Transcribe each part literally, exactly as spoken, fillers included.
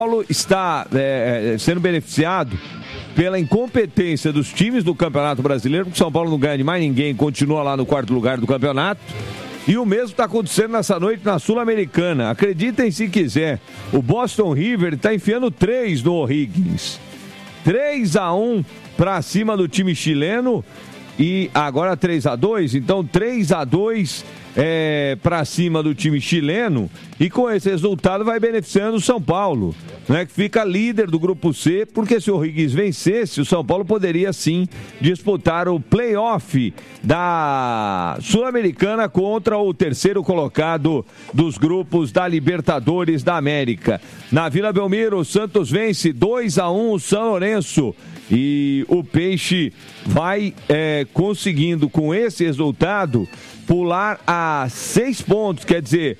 Paulo está é, sendo beneficiado pela incompetência dos times do Campeonato Brasileiro, porque São Paulo não ganha de mais ninguém, continua lá no quarto lugar do campeonato. E o mesmo está acontecendo nessa noite na Sul-Americana. Acreditem se quiser, o Boston River está enfiando três no O'Higgins. três a um para cima do time chileno e agora três a dois, então três a dois é, para cima do time chileno, e com esse resultado vai beneficiando o São Paulo, né, que fica líder do grupo C, porque se o O'Higgins vencesse, o São Paulo poderia sim disputar o play-off da Sul-Americana contra o terceiro colocado dos grupos da Libertadores da América. Na Vila Belmiro, o Santos vence dois a um o São Lourenço. E o Peixe vai é, conseguindo, com esse resultado, pular a seis pontos. Quer dizer,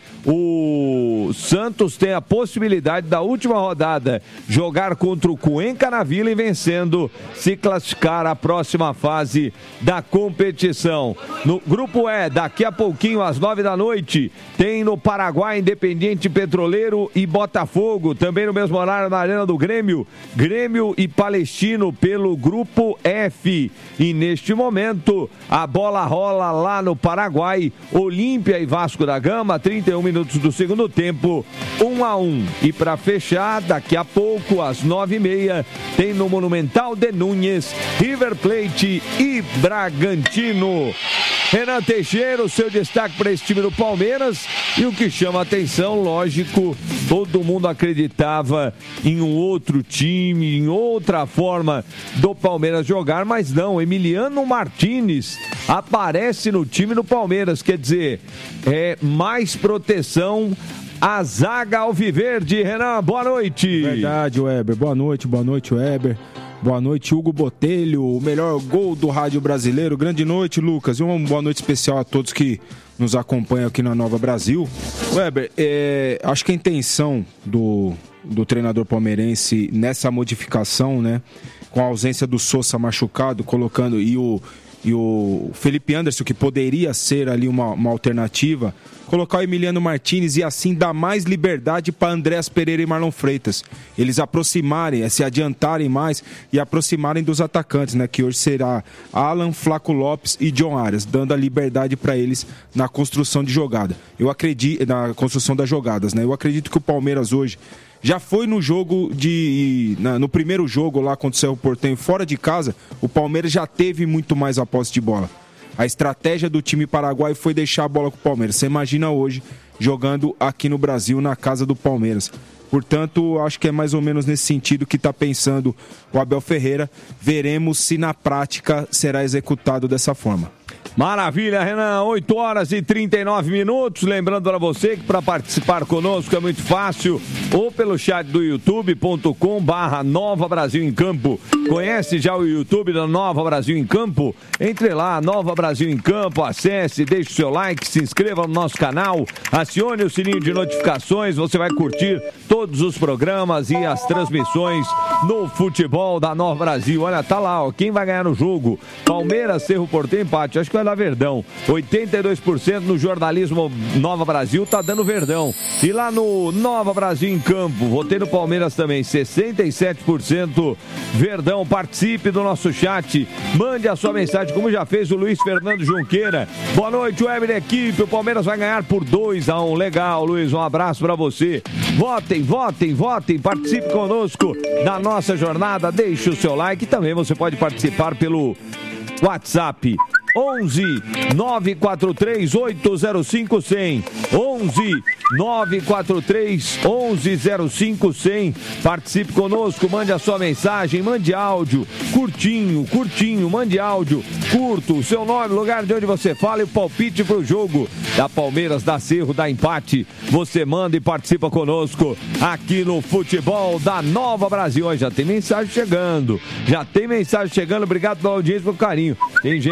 o Santos tem a possibilidade da última rodada jogar contra o Cuenca na Vila e vencendo, se classificar à próxima fase da competição. No grupo E, daqui a pouquinho, às nove da noite, tem no Paraguai Independiente Petroleiro e Botafogo. Também no mesmo horário na Arena do Grêmio, Grêmio e Palestino pelo grupo F. E neste momento, a bola rola lá no Paraguai, Olímpia e Vasco da Gama, trinta e um minutos do segundo tempo, um a um. E para fechar, daqui a pouco, às nove e meia, tem no Monumental de Núñez, River Plate e Bragantino. Renan Teixeira, o seu destaque para esse time do Palmeiras, e o que chama a atenção, lógico, todo mundo acreditava em um outro time, em outra forma do Palmeiras jogar, mas não, Emiliano Martínez aparece no time do Palmeiras, quer dizer, é mais proteção à zaga alviverde. Renan, boa noite. Verdade, Weber, boa noite, boa noite, Weber. Boa noite, Hugo Botelho, o melhor gol do rádio brasileiro. Grande noite, Lucas. E uma boa noite especial a todos que nos acompanham aqui na Nova Brasil. Weber, é, acho que a intenção do, do treinador palmeirense nessa modificação, né, com a ausência do Sousa machucado, colocando e o, e o Felipe Anderson, que poderia ser ali uma, uma alternativa, colocar o Emiliano Martínez e assim dar mais liberdade para Andréas Pereira e Marlon Freitas. Eles aproximarem, se adiantarem mais e aproximarem dos atacantes, né? Que hoje será Alan, Flaco Lopes e John Arias, dando a liberdade para eles na construção de jogada. Eu acredito, na construção das jogadas, né? Eu acredito que o Palmeiras hoje já foi no jogo de... Na, no primeiro jogo lá contra o Cerro Porteño, fora de casa, o Palmeiras já teve muito mais a posse de bola. A estratégia do time paraguaio foi deixar a bola com o Palmeiras. Você imagina hoje jogando aqui no Brasil, na casa do Palmeiras. Portanto, acho que é mais ou menos nesse sentido que está pensando o Abel Ferreira. Veremos se na prática será executado dessa forma. Maravilha, Renan, oito horas e trinta e nove minutos, lembrando para você que para participar conosco é muito fácil, ou pelo chat do youtube ponto com barra Nova Brasil em Campo. Conhece já o YouTube da Nova Brasil em Campo? Entre lá, Nova Brasil em Campo, acesse, deixe o seu like, se inscreva no nosso canal, acione o sininho de notificações, você vai curtir todos os programas e as transmissões no futebol da Nova Brasil. Olha, tá lá, ó, quem vai ganhar no jogo? Palmeiras, Cerro Porteño, empate, acho que vai dar Verdão. oitenta e dois por cento no jornalismo Nova Brasil tá dando Verdão. E lá no Nova Brasil em Campo, votei no Palmeiras também, sessenta e sete por cento Verdão. Participe do nosso chat, mande a sua mensagem, como já fez o Luiz Fernando Junqueira. Boa noite, Weber, equipe, o Palmeiras vai ganhar por dois a um. Legal, Luiz, um abraço pra você. Votem, votem, votem, participe conosco da nossa jornada, deixe o seu like e também você pode participar pelo WhatsApp onze nove quatro três oito zero cinco cem, onze nove quatro três onze zero cinco cem. Participe conosco, mande a sua mensagem, mande áudio, curtinho, curtinho, mande áudio, curto, o seu nome, lugar de onde você fala e o palpite pro jogo da Palmeiras, da Cerro, da empate. Você manda e participa conosco aqui no Futebol da Nova Brasil. Já tem mensagem chegando, já tem mensagem chegando, obrigado pela audiência, pelo carinho. Tem gente que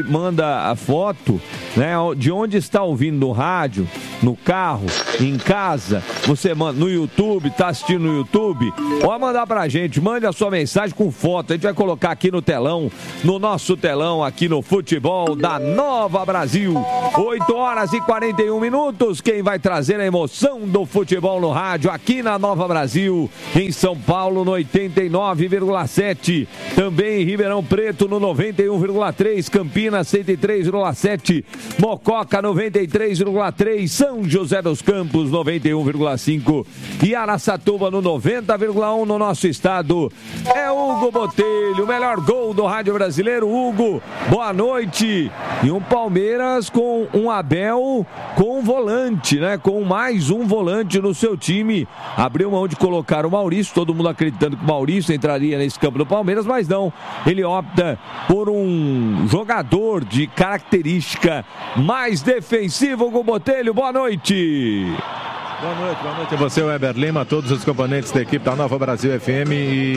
manda a foto, né, de onde está ouvindo no rádio, no carro, em casa, você manda no YouTube, tá assistindo no YouTube, pode mandar pra gente, mande a sua mensagem com foto, a gente vai colocar aqui no telão, no nosso telão, aqui no Futebol da Nova Brasil. oito horas e quarenta e um minutos, quem vai trazer a emoção do futebol no rádio, aqui na Nova Brasil, em São Paulo, no oitenta e nove vírgula sete, também em Ribeirão Preto, no noventa e um vírgula três, Campinas, cento e três vírgula sete, Mococa, noventa e três vírgula três, São José dos Campos, noventa e um vírgula cinco e Araçatuba, no noventa vírgula um no nosso estado. É Hugo Botelho, o melhor gol do rádio brasileiro. Hugo, boa noite. E um Palmeiras com um Abel com um volante, né? Com mais um volante no seu time. Abriu mão de colocar o Maurício, todo mundo acreditando que o Maurício entraria nesse campo do Palmeiras, mas não. Ele opta por um jogador de característica mais defensiva. Hugo Botelho, boa noite. Boa noite, boa noite a você, Weber Lima, a todos os componentes da equipe da Nova Brasil F M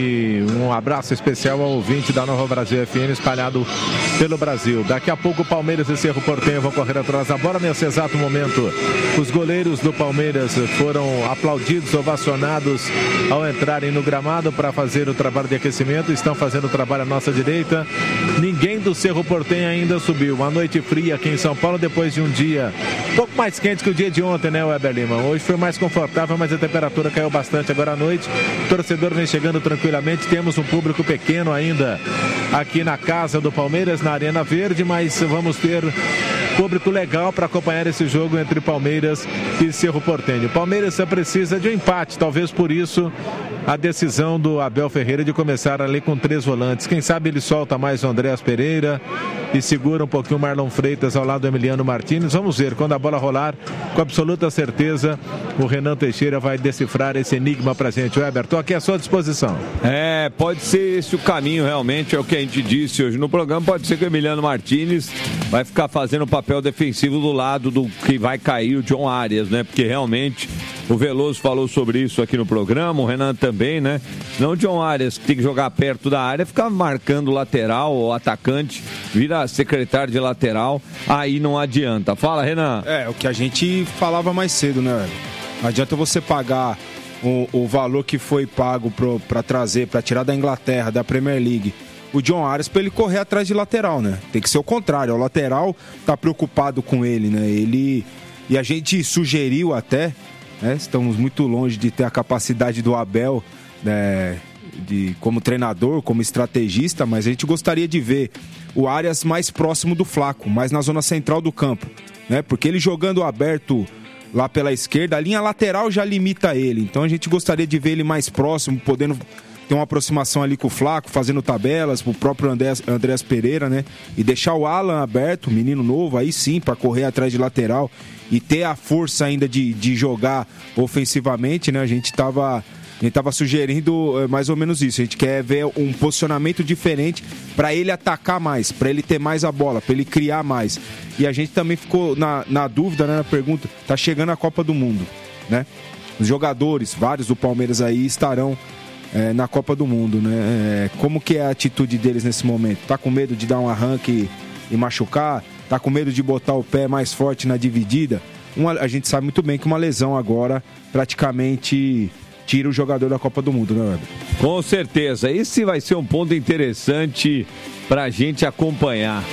e um abraço especial ao ouvinte da Nova Brasil F M espalhado pelo Brasil. Daqui a pouco o Palmeiras e Cerro Porteño vão correr atrás da bola. Nesse exato momento, os goleiros do Palmeiras foram aplaudidos, ovacionados ao entrarem no gramado para fazer o trabalho de aquecimento. Estão fazendo o trabalho à nossa direita. Ninguém do Cerro Porteño ainda subiu. Uma noite fria aqui em São Paulo, depois de um dia um pouco mais quente que o dia de ontem, né, Weber Lima? Hoje foi mais confortável, mas a temperatura caiu bastante agora à noite. O torcedor vem chegando tranquilamente. Temos um público pequeno ainda aqui na casa do Palmeiras, na Arena Verde, mas vamos ter público legal para acompanhar esse jogo entre Palmeiras e Cerro Porteño. Palmeiras só precisa de um empate, talvez por isso a decisão do Abel Ferreira de começar ali com três volantes. Quem sabe ele solta mais o Andréas Pereira e segura um pouquinho o Marlon Freitas ao lado do Emiliano Martins. Vamos ver, quando a bola rolar, com absoluta certeza, o Renan Teixeira vai decifrar esse enigma pra gente. Weber, estou aqui à sua disposição. É, pode ser esse o caminho, realmente, é o que a gente disse hoje no programa. Pode ser que o Emiliano Martins vai ficar fazendo o papel defensivo do lado do que vai cair o John Arias, né? Porque realmente o Veloso falou sobre isso aqui no programa, o Renan também, né? Não o John Arias, que tem que jogar perto da área, ficar marcando o lateral, o atacante, vira secretário de lateral, aí não adianta. Fala, Renan. É, o que a gente falava mais cedo, né? Não adianta você pagar o, o valor que foi pago para trazer, para tirar da Inglaterra, da Premier League, o John Arias, para ele correr atrás de lateral, né? Tem que ser o contrário, o lateral tá preocupado com ele, né? Ele... E a gente sugeriu até, né? Estamos muito longe de ter a capacidade do Abel, né? De, como treinador, como estrategista, mas a gente gostaria de ver o Arias mais próximo do Flaco, mais na zona central do campo, né? Porque ele jogando aberto lá pela esquerda, a linha lateral já limita ele, então a gente gostaria de ver ele mais próximo, podendo ter uma aproximação ali com o Flaco, fazendo tabelas pro próprio Andrés, Andrés Pereira, né? E deixar o Alan aberto, menino novo, aí sim, para correr atrás de lateral e ter a força ainda de, de jogar ofensivamente, né? A gente tava... A gente estava sugerindo é, mais ou menos isso. A gente quer ver um posicionamento diferente para ele atacar mais, para ele ter mais a bola, para ele criar mais. E a gente também ficou na, na dúvida, né, na pergunta, tá chegando a Copa do Mundo, né? Os jogadores, vários do Palmeiras aí, estarão é, na Copa do Mundo, né? É, como que é a atitude deles nesse momento? Tá com medo de dar um arranque e, e machucar? Tá com medo de botar o pé mais forte na dividida? Uma, a gente sabe muito bem que uma lesão agora praticamente... tira o jogador da Copa do Mundo, né, Weber? Com certeza. Esse vai ser um ponto interessante para a gente acompanhar.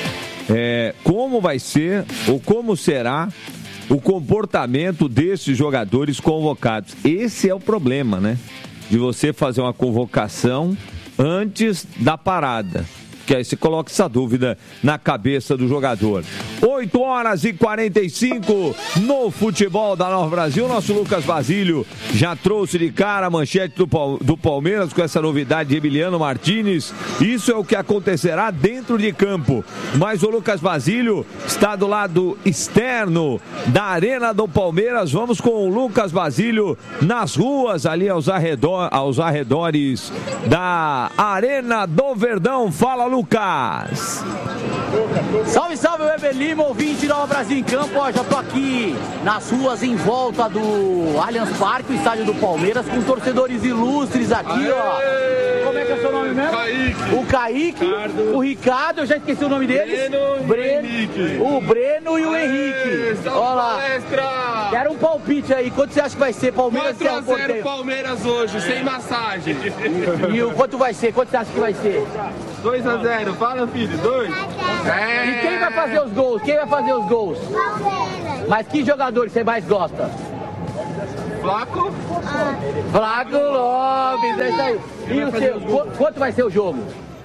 É, como vai ser ou como será o comportamento desses jogadores convocados. Esse é o problema, né? De você fazer uma convocação antes da parada. Que aí você coloca essa dúvida na cabeça do jogador. oito horas e quarenta e cinco no Futebol da Nova Brasil. Nosso Lucas Basílio já trouxe de cara a manchete do, do Palmeiras com essa novidade de Emiliano Martins. Isso é o que acontecerá dentro de campo. Mas o Lucas Basílio está do lado externo da Arena do Palmeiras. Vamos com o Lucas Basílio nas ruas, ali aos, arredor, aos arredores da Arena do Verdão. Fala, Lucas! Salve, salve! salve, Weber Lima, ouvinte Nova Brasil em Campo. Ó, já tô aqui nas ruas em volta do Allianz Parque, o estádio do Palmeiras, com torcedores ilustres aqui, Aê! Ó. Como é que é o seu nome mesmo? Kaique. O Kaique, Ricardo. O Ricardo, eu já esqueci o nome deles. Breno, Breno e o Henrique. O Breno e o Aê, Henrique. Olha lá. Palestra. Quero um palpite aí. Quanto você acha que vai ser Palmeiras e Cerro quatro a zero Porteño? Palmeiras hoje, sem massagem. E o quanto vai ser? Quanto você acha que vai ser? dois a zero. Fala, filho. dois. É. E quem vai fazer os gols? Quem vai fazer os gols? Palmeiras. Mas que jogador que você mais gosta? Flaco. Ah. Flaco Lopes, é isso aí. E o seu? Qu- Quanto vai ser o jogo?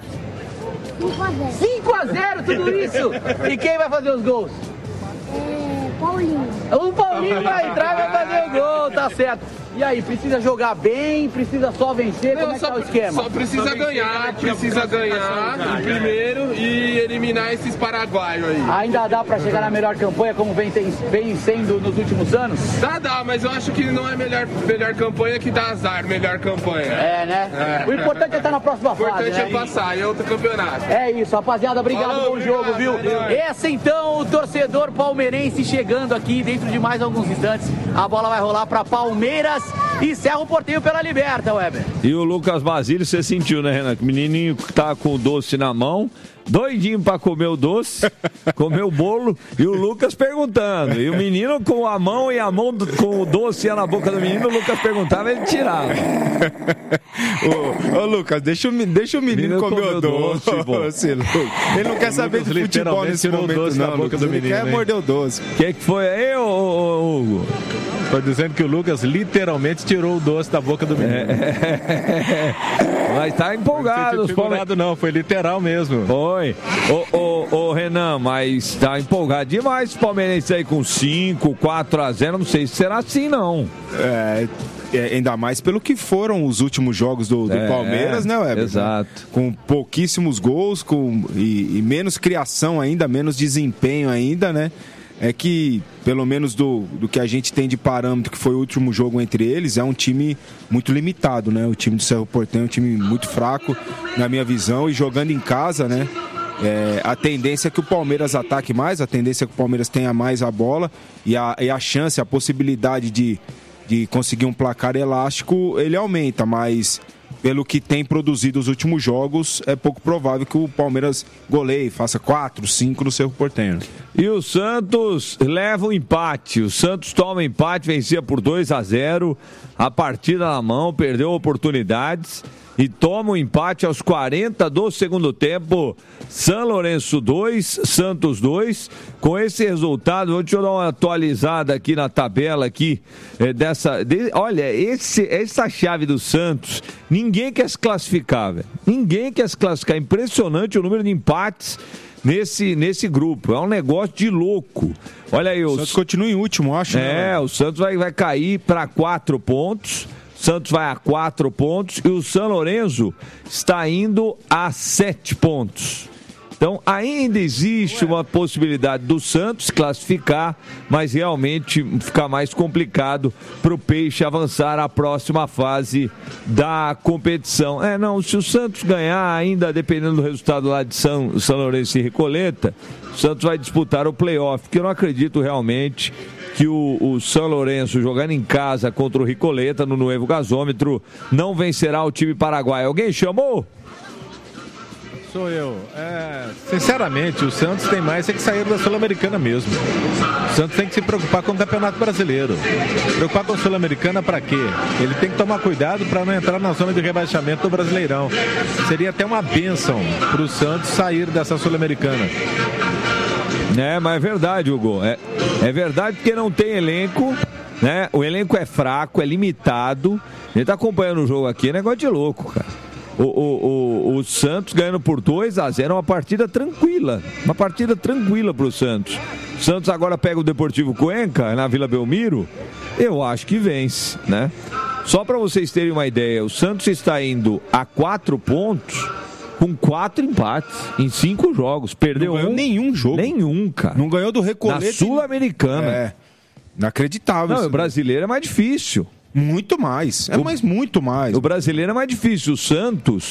cinco a zero. cinco a zero, tudo isso? E quem vai fazer os gols? É, Paulinho. O Paulinho vai entrar e vai fazer o gol, tá certo. E aí, precisa jogar bem, precisa só vencer, como é que só, tá o esquema? só precisa ganhar, precisa ganhar em primeiro e eliminar esses paraguaios aí. Ainda dá pra chegar na melhor campanha como vem, tem- vem sendo nos últimos anos? Dá, dá, mas eu acho que não é melhor, melhor campanha que dá azar, melhor campanha. É, né? É. O importante é estar na próxima O importante fase, é né? passar, é outro campeonato. É isso, rapaziada, obrigado, Falou, bom jogo, obrigado, viu? é nóis. Esse então, o torcedor palmeirense chegando aqui dentro de mais alguns instantes. A bola vai rolar pra Palmeiras e Cerro Porteño pela Liberta, Weber. E o Lucas Basílio, você sentiu, né, Renato? O menininho que tá com o doce na mão, doidinho pra comer o doce, comer o bolo, e o Lucas perguntando. E o menino com a mão e a mão do, com o doce ia na boca do menino, o Lucas perguntava, ele tirava. Ô, ô, Lucas, deixa o, me- deixa o menino, Menino comer comeu o doce. doce, Lucas. Ele não quer saber de futebol literalmente nesse tirou o momento, doce da não. boca Lucas. do Ele menino, quer hein? morder o doce. O que, que foi aí, ô, ô, ô, Hugo? Tô dizendo que o Lucas literalmente tirou o doce da boca do menino. É. Mas tá empolgado, Não os foi palme- figurado, não, foi literal mesmo. Foi. Ô, ô, ô, Renan, mas tá empolgado demais os palmeirenses aí com cinco, quatro a zero. Não sei se será assim, não. É, é, ainda mais pelo que foram os últimos jogos do, do É, Palmeiras, né, Weber? exato. Com pouquíssimos gols com, e, e menos criação ainda, menos desempenho ainda, né? É que, pelo menos do, do que a gente tem de parâmetro, que foi o último jogo entre eles, é um time muito limitado, né? O time do Cerro Porteño é um time muito fraco, na minha visão, e jogando em casa, né? É, a tendência é que o Palmeiras ataque mais, a tendência é que o Palmeiras tenha mais a bola e a, e a chance, a possibilidade de, de conseguir um placar elástico, ele aumenta, mas pelo que tem produzido os últimos jogos, é pouco provável que o Palmeiras goleie, faça quatro, cinco no Cerro Porteño. E o Santos leva o empate. O Santos toma empate, vencia por dois a zero. A partida na mão, perdeu oportunidades. E toma o empate aos quarenta do segundo tempo. São Lourenço dois, Santos dois. Com esse resultado, deixa eu dar uma atualizada aqui na tabela aqui. É, dessa, de, olha, esse, essa chave do Santos, ninguém quer se classificar, velho. Ninguém quer se classificar. Impressionante o número de empates nesse, nesse grupo. É um negócio de louco. Olha aí, o Santos continua em último, acho. É, né? o Santos vai, vai cair para quatro pontos. Santos vai a quatro pontos e o São Lourenço está indo a sete pontos. Então ainda existe uma possibilidade do Santos classificar, mas realmente fica mais complicado para o Peixe avançar à próxima fase da competição. É, não, se o Santos ganhar ainda, dependendo do resultado lá de São, São Lourenço e Recoleta, o Santos vai disputar o playoff, que eu não acredito realmente que o, o São Lourenço, jogando em casa contra o Recoleta no Nuevo Gasômetro, não vencerá o time paraguaio. Alguém chamou? Sou eu. É, sinceramente, o Santos tem mais é que sair da Sul-Americana mesmo. O Santos tem que se preocupar com o Campeonato Brasileiro. Preocupar com a Sul-Americana para quê? Ele tem que tomar cuidado para não entrar na zona de rebaixamento do Brasileirão. Seria até uma bênção para o Santos sair dessa Sul-Americana. É, mas é verdade, Hugo. É, é verdade porque não tem elenco, né? O elenco é fraco, é limitado. A gente tá acompanhando o jogo aqui, é negócio de louco, cara. O, o, o, o Santos ganhando por dois a zero, uma partida tranquila. Uma partida tranquila pro Santos. O Santos agora pega o Deportivo Cuenca na Vila Belmiro. Eu acho que vence, né? Só para vocês terem uma ideia, o Santos está indo a quatro pontos com quatro empates em cinco jogos. Perdeu Não ganhou um, nenhum jogo. Nenhum, cara. Não ganhou do Recoleta. Na Sul-Americana. É. Inacreditável. Não, isso. o brasileiro é mais difícil. Muito mais. É O- mais muito mais. O brasileiro é mais difícil. O Santos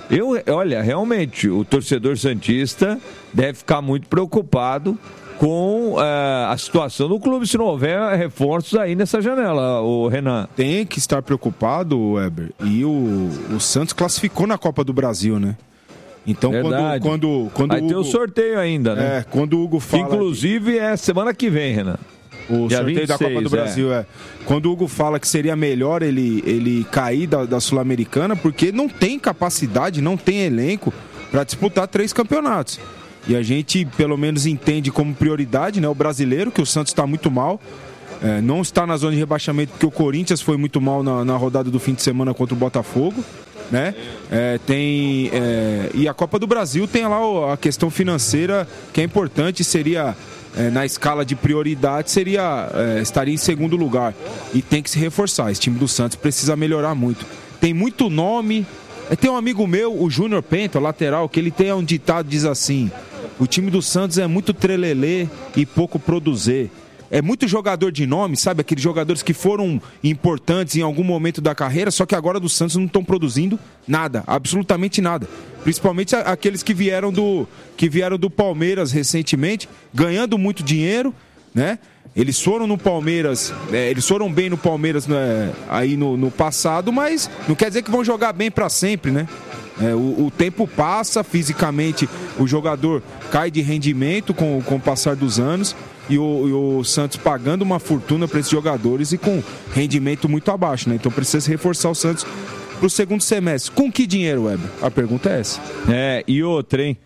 Eu, olha, realmente, o torcedor santista deve ficar muito preocupado com uh, a situação do clube se não houver reforços aí nessa janela, o Renan. Tem que estar preocupado, Weber. E o, o Santos classificou na Copa do Brasil, né? Então, Verdade. quando, quando, quando vai o Hugo, ter o sorteio ainda, né? É, quando o Hugo fala... Inclusive, que... é semana que vem, Renan. O Dia sorteio vinte e seis, da Copa do Brasil, é. é. Quando o Hugo fala que seria melhor ele, ele cair da, da Sul-Americana, porque não tem capacidade, não tem elenco para disputar três campeonatos. E a gente, pelo menos, entende como prioridade, né, o brasileiro, que o Santos está muito mal. É, não está na zona de rebaixamento porque o Corinthians foi muito mal na, na rodada do fim de semana contra o Botafogo. Né? É, tem, é, e a Copa do Brasil tem lá a questão financeira que é importante, seria... É, na escala de prioridade, seria é, estaria em segundo lugar. E tem que se reforçar. Esse time do Santos precisa melhorar muito. Tem muito nome. É, tem um amigo meu, o Júnior Penta, lateral, que ele tem um ditado, diz assim: o time do Santos é muito trelelê e pouco produzir. É muito jogador de nome, sabe? Aqueles jogadores que foram importantes em algum momento da carreira, só que agora do Santos não estão produzindo nada, absolutamente nada. Principalmente aqueles que vieram do, que vieram do Palmeiras recentemente, ganhando muito dinheiro, né? Eles foram no Palmeiras, é, eles foram bem no Palmeiras, né, aí no, no passado, mas não quer dizer que vão jogar bem para sempre, né? É, o, o tempo passa, fisicamente o jogador cai de rendimento com, com o passar dos anos. E o, e o Santos pagando uma fortuna para esses jogadores e com rendimento muito abaixo, né? Então precisa se reforçar o Santos para o segundo semestre. Com que dinheiro, Weber? A pergunta é essa. É, e outra, hein?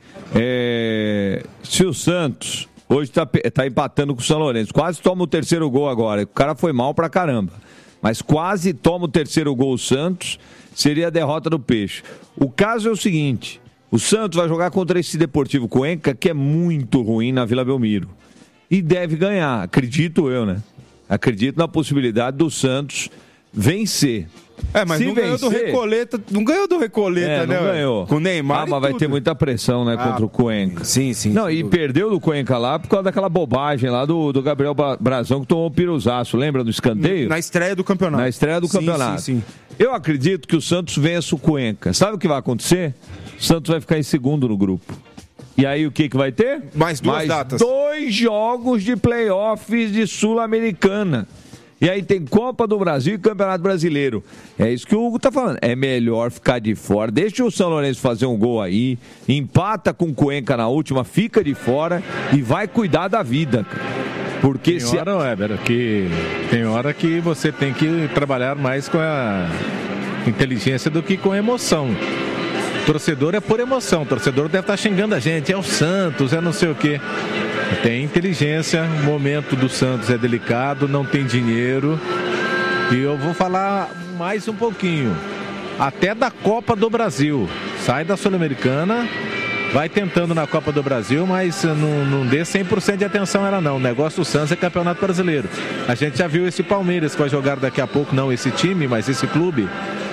É, se o Santos hoje está tá empatando com o São Lourenço, quase toma o terceiro gol agora. O cara foi mal pra caramba. Mas quase toma o terceiro gol o Santos, seria a derrota do Peixe. O caso é o seguinte: o Santos vai jogar contra esse Deportivo Cuenca, que é muito ruim na Vila Belmiro. E deve ganhar, acredito eu, né? Acredito na possibilidade do Santos vencer. É, mas Se não ganhou vencer, do Recoleta, não ganhou do Recoleta, é, né? Não ganhou. Com o Neymar. Ah, mas vai ter muita pressão, né, contra ah, o Cuenca. Sim, sim. Não, sim, e dúvida. perdeu do Cuenca lá por causa daquela bobagem lá do, do Gabriel Brazão, que tomou o piruzaço, lembra do escanteio? Na estreia do campeonato. Na estreia do sim, campeonato. Sim, sim. Eu acredito que o Santos vença o Cuenca. Sabe o que vai acontecer? O Santos vai ficar em segundo no grupo. E aí o que, que vai ter? Mais duas Mais datas. Dois jogos de playoffs de Sul-Americana. E aí tem Copa do Brasil e Campeonato Brasileiro. É isso que o Hugo tá falando. É melhor ficar de fora. Deixa o São Lourenço fazer um gol aí. Empata com o Cuenca na última, fica de fora e vai cuidar da vida, cara. Porque tem se... hora, Weber, que tem hora que você tem que trabalhar mais com a inteligência do que com a emoção. Torcedor é por emoção, o torcedor deve estar xingando a gente, é o Santos, é não sei o quê. Tem inteligência, o momento do Santos é delicado, não tem dinheiro. E eu vou falar mais um pouquinho, até da Copa do Brasil. Sai da Sul-Americana, vai tentando na Copa do Brasil, mas não, não dê cem por cento de atenção ela não. O negócio do Santos é Campeonato Brasileiro. A gente já viu esse Palmeiras que vai jogar daqui a pouco, não esse time, mas esse clube,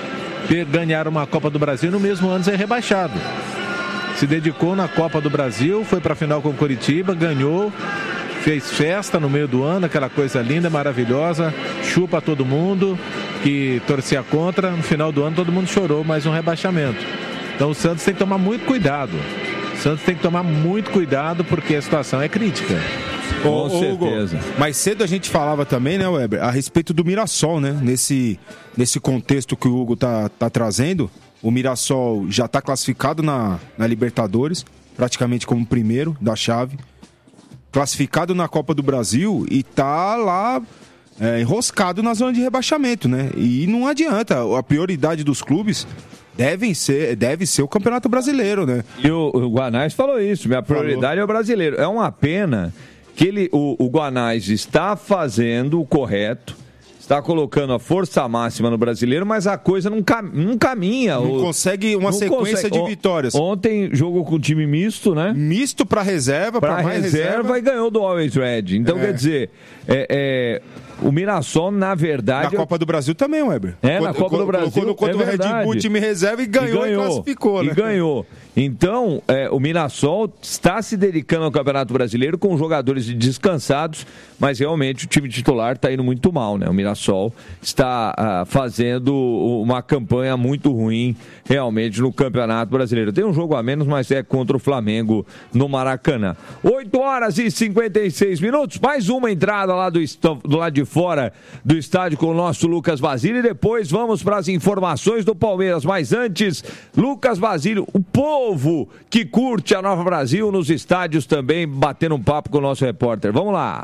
ganhar uma Copa do Brasil no mesmo ano ser rebaixado. Se dedicou na Copa do Brasil, foi para a final com o Coritiba, ganhou, fez festa no meio do ano, aquela coisa linda, maravilhosa, chupa todo mundo que torcia contra, no final do ano todo mundo chorou, mais um rebaixamento. Então o Santos tem que tomar muito cuidado. O Santos tem que tomar muito cuidado porque a situação é crítica. Com certeza. Hugo, mais cedo a gente falava também, né, Weber, a respeito do Mirassol, né? Nesse, nesse contexto que o Hugo tá, tá trazendo, o Mirassol já está classificado na, na Libertadores, praticamente como primeiro da chave, classificado na Copa do Brasil e tá lá é, enroscado na zona de rebaixamento, né? E não adianta, a prioridade dos clubes devem ser, deve ser o Campeonato Brasileiro, né? E o, o Guanais falou isso, minha prioridade falou. É o brasileiro. É uma pena que ele, o, o Guanais está fazendo o correto, está colocando a força máxima no brasileiro, mas a coisa não, cam, não caminha. Não o, consegue uma não sequência consegue. de vitórias. Ontem jogou com time misto, né? Misto para reserva, para mais reserva, reserva e ganhou do Always Red. Então, é. quer dizer, é, é, O Mirassol, na verdade... Na Copa do Brasil também, Weber. É, na Copa do Brasil, Colocou contra é o Red Bull, time reserva, e ganhou e, ganhou, e classificou, né? E ganhou. Então, é, o Mirassol está se dedicando ao Campeonato Brasileiro com jogadores descansados, mas realmente o time titular está indo muito mal, né? O Mirassol está ah, fazendo uma campanha muito ruim, realmente, no Campeonato Brasileiro. Tem um jogo a menos, mas é contra o Flamengo no Maracanã. oito horas e cinquenta e seis minutos, mais uma entrada lá do, do lado de fora do estádio com o nosso Lucas Basílio, e depois vamos para as informações do Palmeiras. Mas antes, Lucas Basílio, o povo que curte a Nova Brasil nos estádios também, batendo um papo com o nosso repórter. Vamos lá.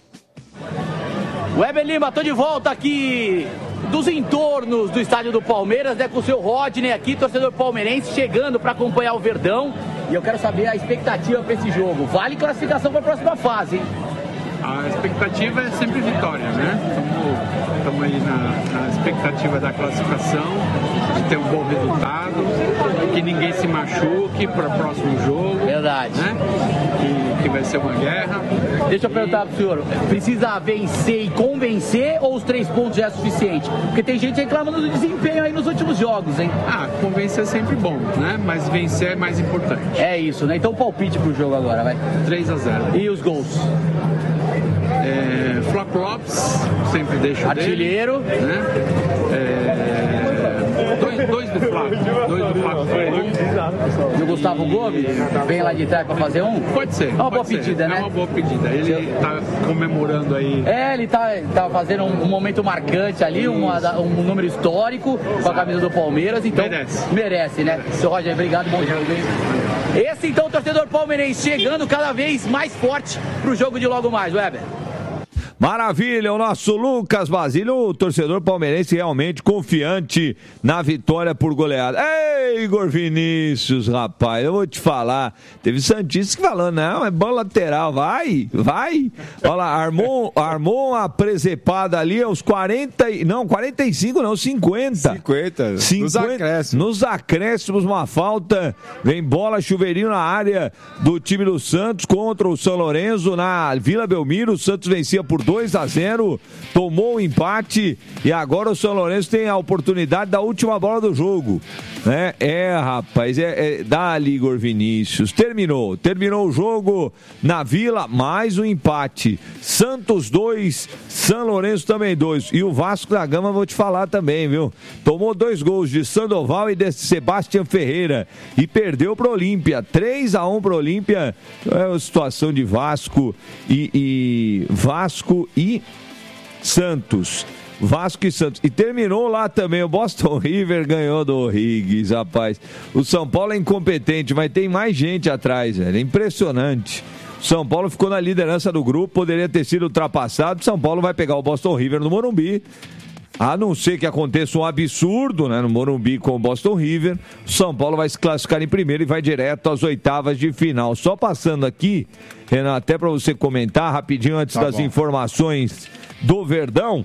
Weber Lima, tô de volta aqui dos entornos do estádio do Palmeiras, né, com o seu Rodney aqui, torcedor palmeirense, chegando para acompanhar o Verdão. E eu quero saber a expectativa para esse jogo. Vale classificação para a próxima fase, hein? A expectativa é sempre vitória, né? Estamos aí na, na expectativa da classificação, de ter um bom resultado, que ninguém se machuque para o próximo jogo. Verdade. Né? Que, que vai ser uma guerra. Deixa eu perguntar pro senhor, precisa vencer e convencer ou os três pontos já é suficiente? Porque tem gente reclamando do desempenho aí nos últimos jogos, hein? Ah, convencer é sempre bom, né? Mas vencer é mais importante. É isso, né? Então palpite pro jogo agora, vai. três a zero. E os gols? É, Flávio Lopes, sempre deixo artilheiro, dele, né? É, dois, dois do Flávio, dois do Flávio Freire. E o Gustavo Gomes vem lá de trás para fazer um? Pode ser. É uma boa ser. pedida, né? É uma boa pedida. Ele tá comemorando aí. É, ele tá, tá fazendo um, um momento marcante ali, uma, um número histórico com a camisa do Palmeiras. Então, merece. Merece, né? Merece. Seu Roger, obrigado, bom jogo, hein? Esse então, torcedor palmeirense, chegando cada vez mais forte pro jogo de logo mais, Weber. Maravilha, o nosso Lucas Basílio, o torcedor palmeirense realmente confiante na vitória por goleada. Ei, Igor Vinícius, rapaz, eu vou te falar, teve Santista que falou, não, é bola lateral, vai, vai. Olha lá, armou, armou uma presepada ali aos quarenta, não, quarenta e cinco não, cinquenta. cinquenta, cinquenta nos acréscimos. Nos acréscimos, uma falta, vem bola, chuveirinho na área do time do Santos contra o São Lourenço na Vila Belmiro. O Santos vencia por dois a zero, tomou o empate e agora o São Lourenço tem a oportunidade da última bola do jogo, né? É, rapaz, é, é dá-lhe, Igor Vinícius. Terminou, terminou o jogo na Vila, mais um empate. Santos dois, São Lourenço também dois. E o Vasco da Gama, vou te falar também, viu? Tomou dois gols de Sandoval e de Sebastião Ferreira e perdeu pro Olímpia, três a um pro Olímpia. É a situação de Vasco e, e Vasco e Santos. Vasco e Santos. E terminou lá também. O Boston River ganhou do O'Higgins, rapaz. O São Paulo é incompetente, mas tem mais gente atrás, velho. É impressionante. O São Paulo ficou na liderança do grupo, poderia ter sido ultrapassado. O São Paulo vai pegar o Boston River no Morumbi. A não ser que aconteça um absurdo, né, no Morumbi com o Boston River, o São Paulo vai se classificar em primeiro e vai direto às oitavas de final. Só passando aqui, Renan, até para você comentar rapidinho antes tá das bom. informações do Verdão,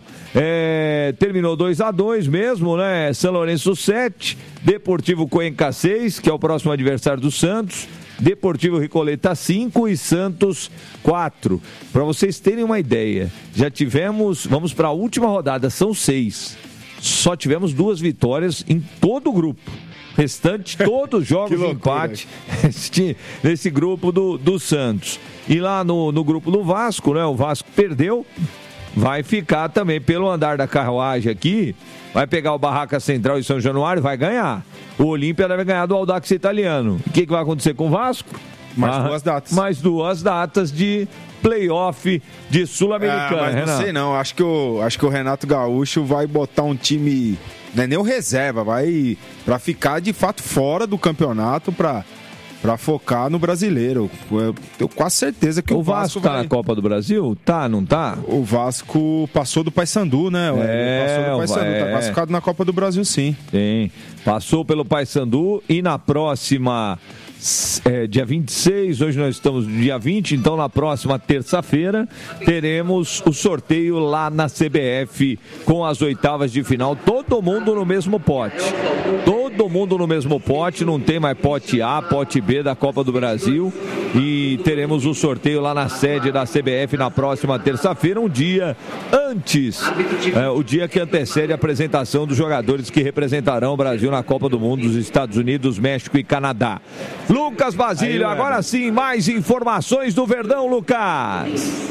é, terminou dois a dois mesmo, né? São Lourenço sete, Deportivo Cuenca seis, que é o próximo adversário do Santos. Deportivo Recoleta cinco e Santos quatro. Para vocês terem uma ideia, já tivemos, vamos para a última rodada, são seis. Só tivemos duas vitórias em todo o grupo. Restante, todos os jogos de empate nesse, nesse grupo do, do Santos. E lá no, no grupo do Vasco, né? O Vasco perdeu. Vai ficar também pelo andar da carruagem aqui. Vai pegar o Barraca Central e São Januário, vai ganhar. O Olímpia deve ganhar do Audax Italiano. O que, que vai acontecer com o Vasco? Mais ah, duas datas. Mais duas datas de playoff de Sul-Americana, ah, mas não sei não, acho que, o, acho que o Renato Gaúcho vai botar um time, não é nem o reserva, vai pra ficar de fato fora do campeonato, pra... Pra focar no brasileiro. Eu tenho quase certeza que o, o Vasco, Vasco tá vai... na Copa do Brasil? Tá, não tá? O Vasco passou do Paysandu, né? É, passou do Paysandu, é. Tá classificado na Copa do Brasil, sim. Sim, passou pelo Paysandu e na próxima... É, dia vinte e seis, hoje nós estamos no dia vinte, então na próxima terça-feira teremos o sorteio lá na C B F com as oitavas de final, todo mundo no mesmo pote, todo todo mundo no mesmo pote, não tem mais pote A, pote B da Copa do Brasil. E teremos o sorteio lá na sede da C B F na próxima terça-feira, um dia antes, é, o dia que antecede a apresentação dos jogadores que representarão o Brasil na Copa do Mundo dos Estados Unidos, México e Canadá. Lucas Basílio, Aí, agora sim, mais informações do Verdão, Lucas.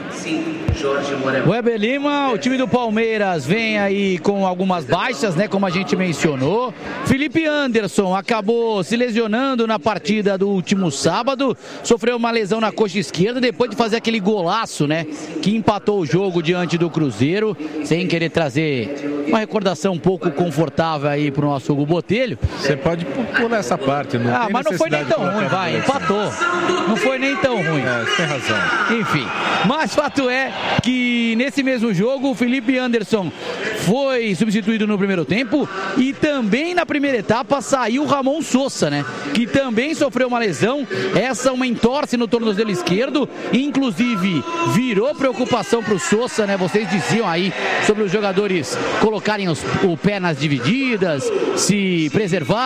Weber Lima, o time do Palmeiras vem aí com algumas baixas, né, como a gente mencionou. Felipe Anderson acabou se lesionando na partida do último sábado, sofreu uma lesão na coxa esquerda depois de fazer aquele golaço, né, que empatou o jogo diante do Cruzeiro, sem querer trazer uma recordação um pouco confortável aí pro nosso Hugo Botelho. Você pode pular essa parte, não Ah, tem mas não foi nem tão ruim, vai, empatou. Não foi nem tão ruim. É, você tem razão. Enfim, mas fato é que nesse mesmo jogo o Felipe Anderson foi substituído no primeiro tempo e também na primeira etapa saiu o Ramon Sosa, né? Que também sofreu uma lesão, essa uma entorse no tornozelo esquerdo, inclusive virou preocupação para o Sosa, né? Vocês diziam aí sobre os jogadores colocarem os, o pé nas divididas, se preservar.